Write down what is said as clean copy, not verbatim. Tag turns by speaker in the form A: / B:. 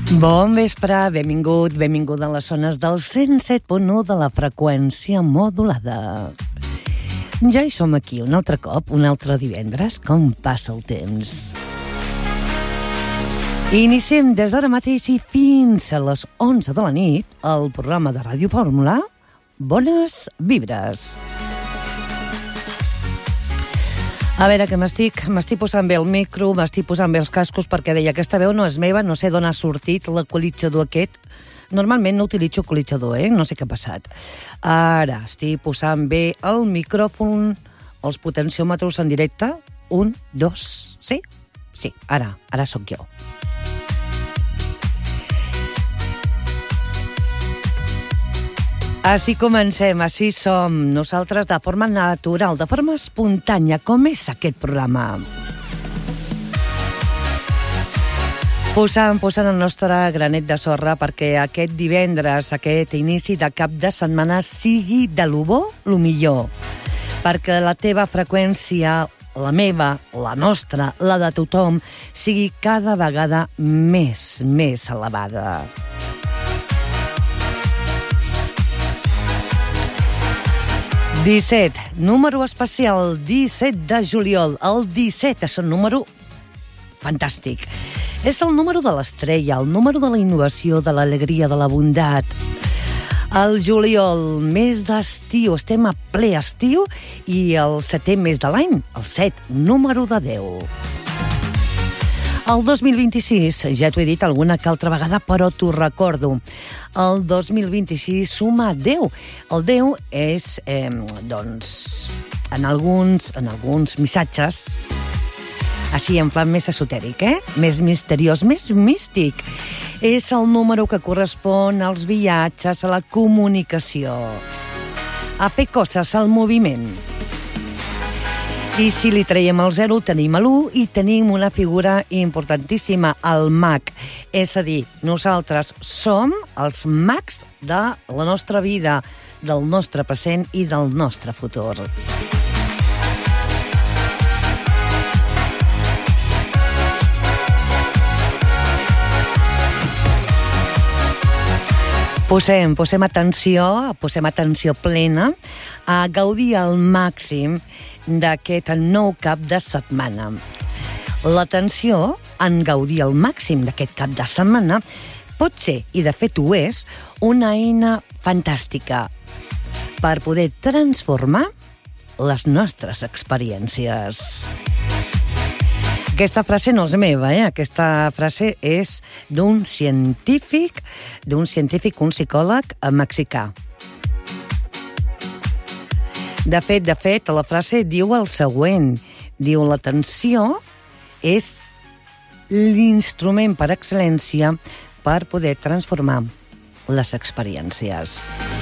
A: Bon vespre, benvingut a les zones del 107.1 de la freqüència modulada. Ja hi som aquí un altre cop, un altre divendres, com passa el temps. Iniciem des d'ara mateix i fins a les 11 de la nit el programa de Ràdio Fórmula Bones Vibres. A veure, que m'estic posant bé el micro, m'estic posant bé els cascos, perquè deia, aquesta veu no és meva, no sé d'on ha sortit l'equalitzador aquest. Normalment no utilitzo equalitzador, no sé què ha passat. Ara estic posant bé el micròfon, els potenciòmetres en directe. 1, 2, sí? Sí, ara sóc jo. Així comencem, així som nosaltres de forma natural, de forma espontània. Com és aquest programa? Posant el nostre granet de sorra perquè aquest divendres, aquest inici de cap de setmana sigui de lo bo, lo millor. Perquè la teva freqüència, la meva, la nostra, la de tothom, sigui cada vegada més elevada. Número especial, 17 de juliol. El 17 és un número fantàstic. És el número de l'estrella, el número de la innovació, de l'alegria, de la bondat. El juliol, mes d'estiu, estem a ple estiu, i el 7è mes de l'any, el 7, número de 10. El 2026, ja t'ho he dit alguna que altra vegada, però t'ho recordo. El 2026 suma 10. El 10 és, en alguns missatges, així en plan més esotèric, més misteriós, més místic. És el número que correspon als viatges, a la comunicació, a fer coses, al moviment. I si li traiem el 0, tenim l'1 i tenim una figura importantíssima, el mag. És a dir, nosaltres som els mags de la nostra vida, del nostre present i del nostre futur. Posem atenció plena a gaudir al màxim d'aquest nou cap de setmana. L'atenció en gaudir al màxim d'aquest cap de setmana pot ser, i de fet ho és, una eina fantàstica per poder transformar les nostres experiències. Aquesta frase no és meva, Aquesta frase és d'un científic, un psicòleg mexicà. De fet, la frase diu el següent. Diu, l'atenció és l'instrument per excel·lència per poder transformar les experiències.